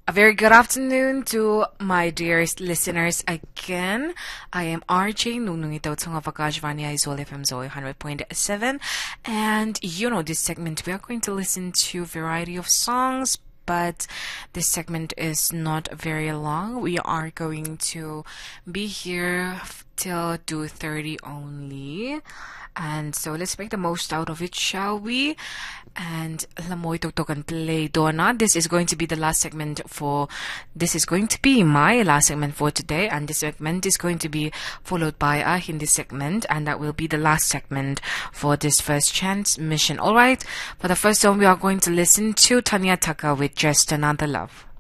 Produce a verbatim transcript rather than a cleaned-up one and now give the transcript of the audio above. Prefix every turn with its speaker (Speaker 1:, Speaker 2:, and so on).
Speaker 1: A very good afternoon to my dearest listeners again. I am R J Nunung ito ng Vakajvani Aizol F M Zoe one hundred point seven, and you know this segment we are going to listen to a variety of songs, but this segment is not very long. We are going to be here till two thirty only. And so let's make the most out of it, shall we? And lamoy tuktokan play dona. This is going to be the last segment for this is going to be my last segment for today, and this segment is going to be followed by a Hindi segment, and that will be the last segment for this first transmission. Alright, for the first song we are going to listen to Tanya Tucker with Just Another Love.